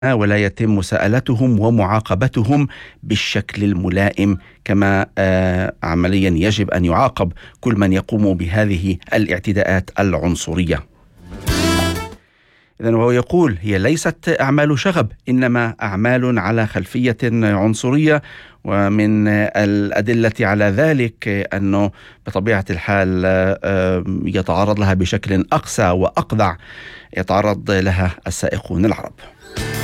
ولا يتم مساءلتهم ومعاقبتهم بالشكل الملائم، كما عمليا يجب أن يعاقب كل من يقوم بهذه الاعتداءات العنصرية. إذن هو يقول هي ليست أعمال شغب، إنما أعمال على خلفية عنصرية. ومن الأدلة على ذلك أنه بطبيعة الحال يتعرض لها بشكل أقسى وأقذع، يتعرض لها السائقون العرب.